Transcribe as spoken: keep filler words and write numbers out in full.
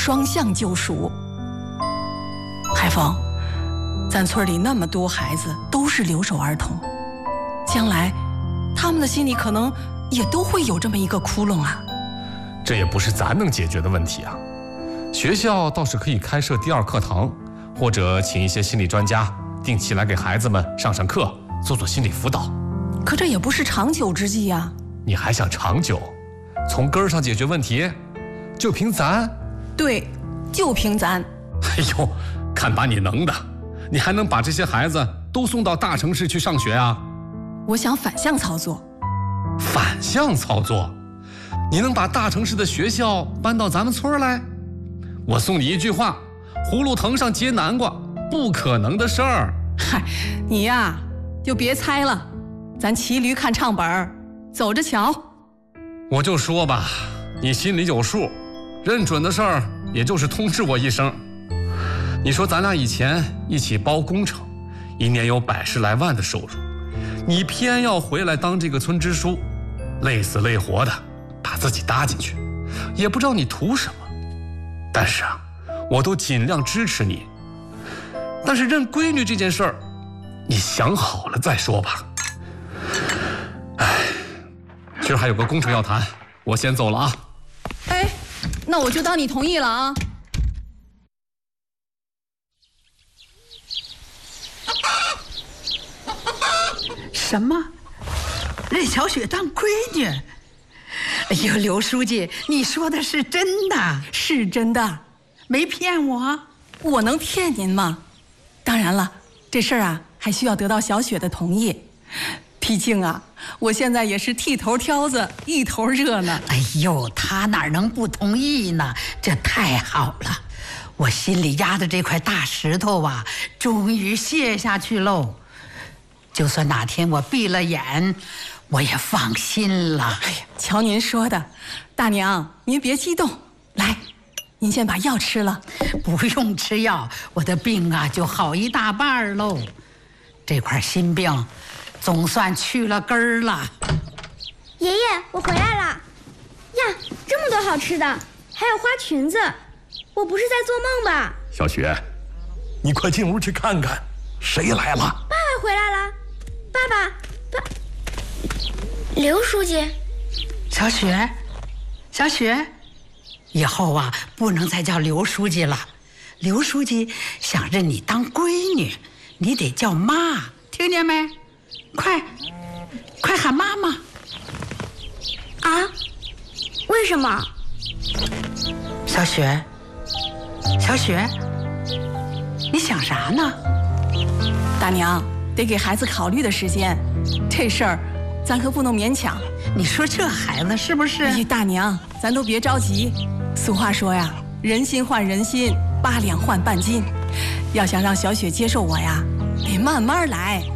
双向救赎。海峰，咱村里那么多孩子都是留守儿童，将来他们的心里可能也都会有这么一个窟窿啊。 这也不是咱能解决的问题啊。学校倒是可以开设第二课堂，或者请一些心理专家定期来给孩子们上上课，做做心理辅导。 可这也不是长久之计呀。 你还想长久？从根儿上解决问题，就凭咱？ 对，就凭咱。 哎呦，看把你能的！你还能把这些孩子都送到大城市去上学啊？ 我想反向操作。 反向操作？你能把大城市的学校搬到咱们村来？我送你一句话：葫芦藤上结南瓜，不可能的事儿。 嗨，你呀，就别猜了，咱骑驴看唱本儿，走着瞧。 我就说吧，你心里有数，认准的事儿也就是通知我一声。你说咱俩以前一起包工程，一年有百十来万的收入，你偏要回来当这个村支书，累死累活的把自己搭进去，也不知道你图什么。但是啊，我都尽量支持你。但是认闺女这件事儿，你想好了再说吧。哎，今儿还有个工程要谈，我先走了啊。 哎，那我就当你同意了啊。 什么？认小雪当闺女？哎呦，刘书记，你说的是真的？ 是真的， 没骗我？ 我能骗您吗？当然了，这事儿啊还需要得到小雪的同意。毕竟啊，我现在也是剃头挑子一头热呢。 哎呦，她哪能不同意呢？这太好了，我心里压的这块大石头啊，终于卸下去喽。就算哪天我闭了眼，我也放心了。 哎呀，瞧您说的，大娘您别激动，来，您先把药吃了。 不用吃药，我的病啊就好一大半喽。这块心病总算去了根儿了。 爷爷，我回来了呀！这么多好吃的，还有花裙子，我不是在做梦吧？ 小雪，你快进屋去看看，谁来了？ 爸爸回来了。爸爸，爸，刘书记。 小雪，小雪，以后啊不能再叫刘书记了。刘书记想认你当闺女，你得叫妈，听见没？快，快喊妈妈！ 啊？为什么？ 小雪，小雪，你想啥呢？ 大娘，得给孩子考虑的时间，这事儿咱可不能勉强。 你说这孩子是不是？ 哎，大娘，咱都别着急。俗话说呀，人心换人心，八两换半斤。要想让小雪接受我呀，得慢慢来。